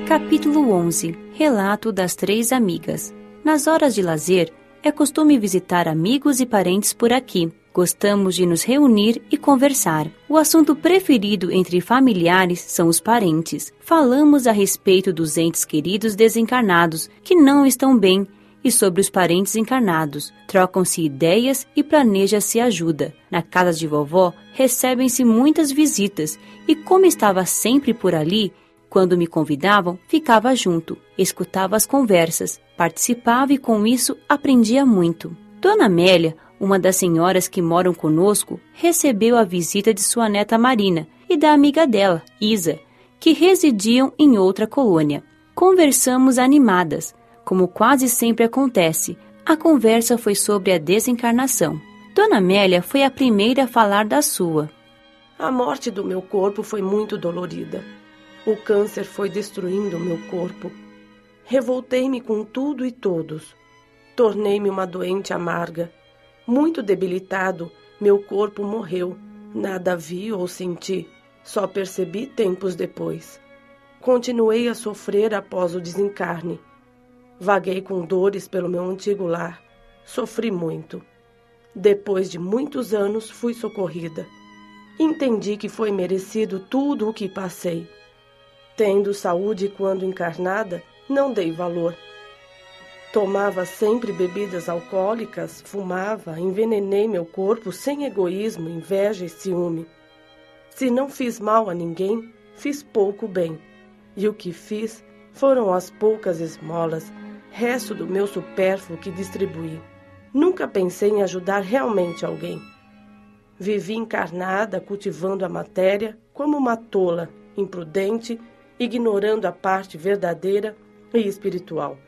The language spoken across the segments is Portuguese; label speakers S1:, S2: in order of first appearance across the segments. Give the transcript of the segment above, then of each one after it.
S1: Capítulo 11. Relato das 3 amigas. Nas horas de lazer, é costume visitar amigos e parentes por aqui. Gostamos de nos reunir e conversar. O assunto preferido entre familiares são os parentes. Falamos a respeito dos entes queridos desencarnados, que não estão bem, e sobre os parentes encarnados. Trocam-se ideias e planeja-se ajuda. Na casa de vovó, recebem-se muitas visitas, e como estava sempre por ali, quando me convidavam, ficava junto, escutava as conversas, participava e com isso aprendia muito. Dona Amélia, uma das senhoras que moram conosco, recebeu a visita de sua neta Marina e da amiga dela, Isa, que residiam em outra colônia. Conversamos animadas. Como quase sempre acontece, a conversa foi sobre a desencarnação. Dona Amélia foi a primeira a falar da sua.
S2: A morte do meu corpo foi muito dolorida. O câncer foi destruindo o meu corpo. Revoltei-me com tudo e todos. Tornei-me uma doente amarga. Muito debilitado, meu corpo morreu. Nada vi ou senti. Só percebi tempos depois. Continuei a sofrer após o desencarne. Vaguei com dores pelo meu antigo lar. Sofri muito. Depois de muitos anos, fui socorrida. Entendi que foi merecido tudo o que passei. Tendo saúde quando encarnada, não dei valor. Tomava sempre bebidas alcoólicas, fumava, envenenei meu corpo sem egoísmo, inveja e ciúme. Se não fiz mal a ninguém, fiz pouco bem. E o que fiz foram as poucas esmolas, resto do meu supérfluo que distribuí. Nunca pensei em ajudar realmente alguém. Vivi encarnada, cultivando a matéria, como uma tola, imprudente, ignorando a parte verdadeira e espiritual.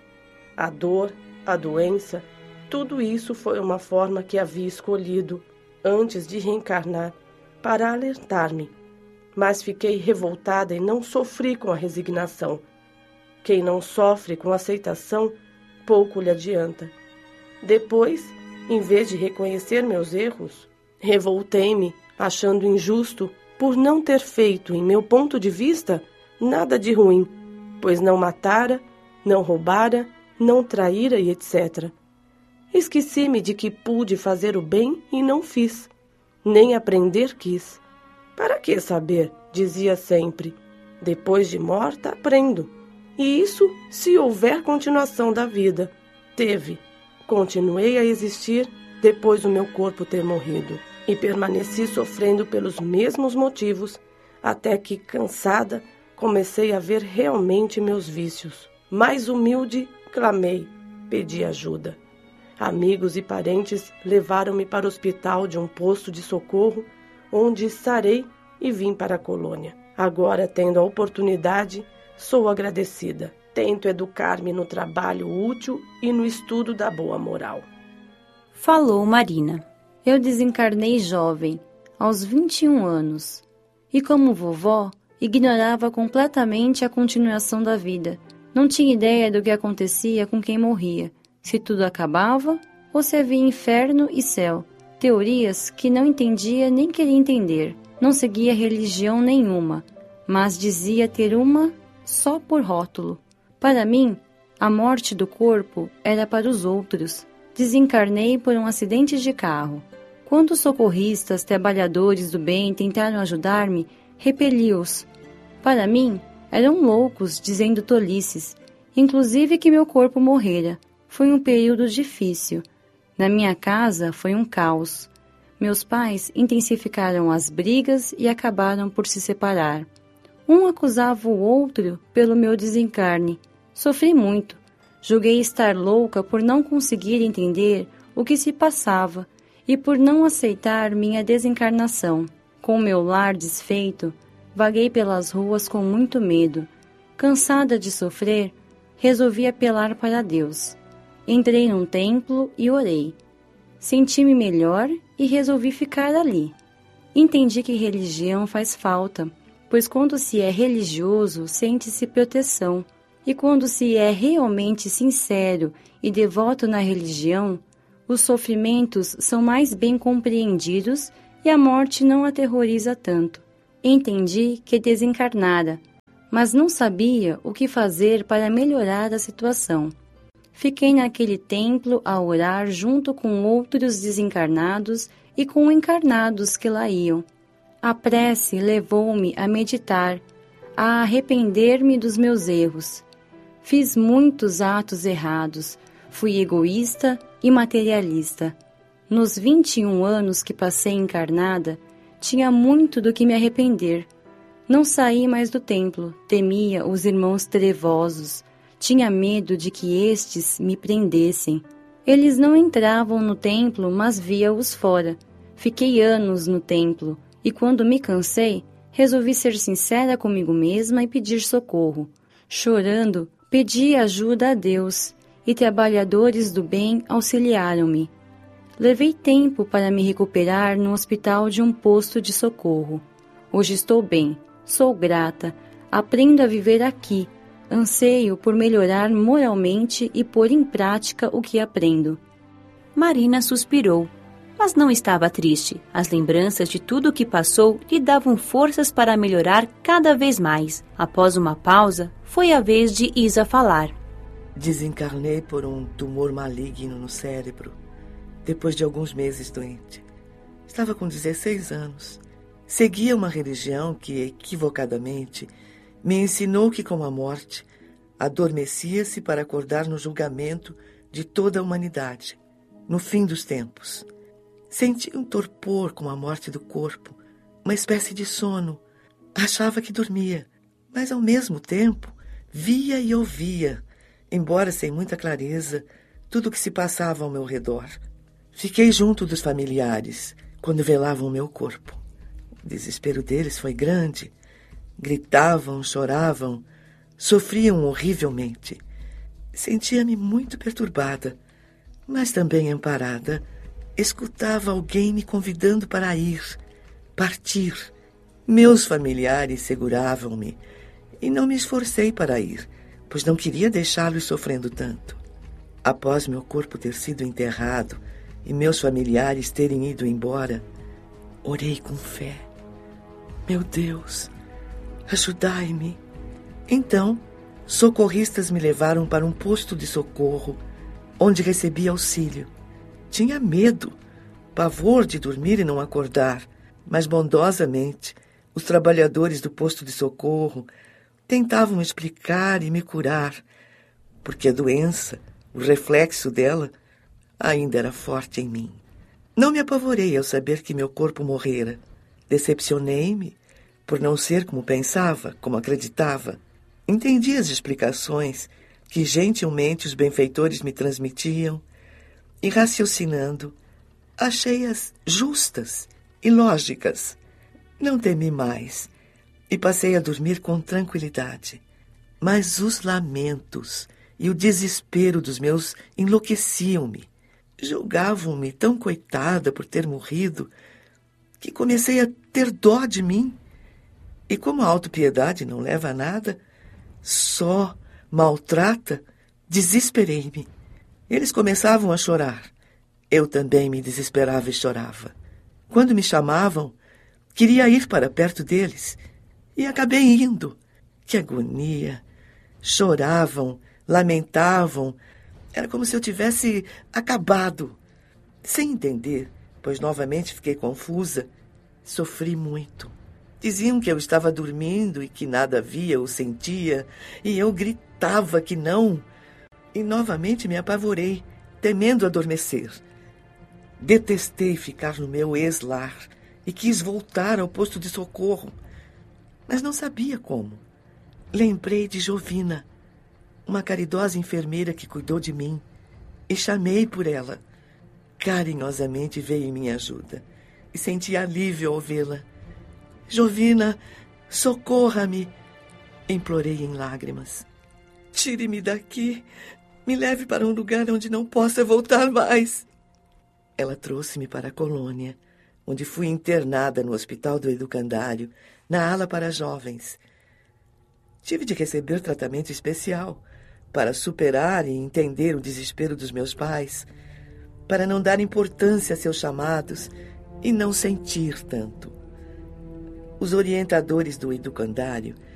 S2: A dor, a doença, tudo isso foi uma forma que havia escolhido, antes de reencarnar, para alertar-me. Mas fiquei revoltada e não sofri com a resignação. Quem não sofre com aceitação, pouco lhe adianta. Depois, em vez de reconhecer meus erros, revoltei-me, achando injusto por não ter feito, em meu ponto de vista, nada de ruim, pois não matara, não roubara, não traíra e etc. Esqueci-me de que pude fazer o bem e não fiz, nem aprender quis. Para que saber? Dizia sempre. Depois de morta, aprendo. E isso se houver continuação da vida. Teve. Continuei a existir depois do meu corpo ter morrido. E permaneci sofrendo pelos mesmos motivos, até que, cansada, comecei a ver realmente meus vícios. Mais humilde, clamei, pedi ajuda. Amigos e parentes levaram-me para o hospital de um posto de socorro, onde sarei e vim para a colônia. Agora, tendo a oportunidade, sou agradecida. Tento educar-me no trabalho útil e no estudo da boa moral.
S1: Falou Marina.
S3: Eu desencarnei jovem, aos 21 anos, e como vovó, ignorava completamente a continuação da vida. Não tinha ideia do que acontecia com quem morria, se tudo acabava ou se havia inferno e céu. Teorias que não entendia nem queria entender. Não seguia religião nenhuma, mas dizia ter uma só por rótulo. Para mim, a morte do corpo era para os outros. Desencarnei por um acidente de carro. Quando os socorristas, trabalhadores do bem tentaram ajudar-me, repeli-os. Para mim, eram loucos dizendo tolices, inclusive que meu corpo morrera. Foi um período difícil. Na minha casa foi um caos. Meus pais intensificaram as brigas e acabaram por se separar. Um acusava o outro pelo meu desencarne. Sofri muito. Julguei estar louca por não conseguir entender o que se passava e por não aceitar minha desencarnação. Com meu lar desfeito, vaguei pelas ruas com muito medo. Cansada de sofrer, resolvi apelar para Deus. Entrei num templo e orei. Senti-me melhor e resolvi ficar ali. Entendi que religião faz falta, pois quando se é religioso, sente-se proteção. E quando se é realmente sincero e devoto na religião, os sofrimentos são mais bem compreendidos e a morte não aterroriza tanto. Entendi que desencarnara, mas não sabia o que fazer para melhorar a situação. Fiquei naquele templo a orar junto com outros desencarnados e com encarnados que lá iam. A prece levou-me a meditar, a arrepender-me dos meus erros. Fiz muitos atos errados, fui egoísta e materialista. Nos 21 anos que passei encarnada, tinha muito do que me arrepender. Não saí mais do templo, temia os irmãos trevosos, tinha medo de que estes me prendessem. Eles não entravam no templo, mas via-os fora. Fiquei anos no templo, e quando me cansei, resolvi ser sincera comigo mesma e pedir socorro. Chorando, pedi ajuda a Deus, e trabalhadores do bem auxiliaram-me. Levei tempo para me recuperar no hospital de um posto de socorro. Hoje estou bem, sou grata, aprendo a viver aqui, anseio por melhorar moralmente e pôr em prática o que aprendo.
S1: Marina suspirou, mas não estava triste. As lembranças de tudo o que passou lhe davam forças para melhorar cada vez mais. Após uma pausa, foi a vez de Isa falar.
S4: Desencarnei por um tumor maligno no cérebro, depois de alguns meses doente. Estava com 16 anos. Seguia uma religião que, equivocadamente, me ensinou que com a morte, adormecia-se para acordar no julgamento de toda a humanidade, no fim dos tempos. Senti um torpor com a morte do corpo, uma espécie de sono. Achava que dormia, mas ao mesmo tempo via e ouvia, embora sem muita clareza, tudo o que se passava ao meu redor. Fiquei junto dos familiares quando velavam o meu corpo. O desespero deles foi grande. Gritavam, choravam, sofriam horrivelmente. Sentia-me muito perturbada, mas também amparada. Escutava alguém me convidando para ir, partir. Meus familiares seguravam-me e não me esforcei para ir, pois não queria deixá-los sofrendo tanto. Após meu corpo ter sido enterrado e meus familiares terem ido embora, orei com fé. Meu Deus, ajudai-me. Então, socorristas me levaram para um posto de socorro, onde recebi auxílio. Tinha medo, pavor de dormir e não acordar, mas bondosamente os trabalhadores do posto de socorro tentavam explicar e me curar, porque a doença, o reflexo dela, ainda era forte em mim. Não me apavorei ao saber que meu corpo morrera. Decepcionei-me por não ser como pensava, como acreditava. Entendi as explicações que gentilmente os benfeitores me transmitiam e, raciocinando, achei-as justas e lógicas. Não temi mais e passei a dormir com tranquilidade. Mas os lamentos e o desespero dos meus enlouqueciam-me. Julgavam-me tão coitada por ter morrido que comecei a ter dó de mim. E como a autopiedade não leva a nada, só maltrata, desesperei-me. Eles começavam a chorar. Eu também me desesperava e chorava. Quando me chamavam, queria ir para perto deles. E acabei indo. Que agonia! Choravam, lamentavam. Era como se eu tivesse acabado. Sem entender, pois novamente fiquei confusa, sofri muito. Diziam que eu estava dormindo e que nada via ou sentia, e eu gritava que não. E novamente me apavorei, temendo adormecer. Detestei ficar no meu ex-lar e quis voltar ao posto de socorro, mas não sabia como. Lembrei de Jovina, uma caridosa enfermeira que cuidou de mim, e chamei por ela. Carinhosamente veio em minha ajuda e senti alívio ao vê-la. Jovina, socorra-me, implorei em lágrimas. Tire-me daqui, me leve para um lugar onde não possa voltar mais. Ela trouxe-me para a colônia, onde fui internada no hospital do educandário, na ala para jovens. Tive de receber tratamento especial para superar e entender o desespero dos meus pais, para não dar importância a seus chamados e não sentir tanto. Os orientadores do educandário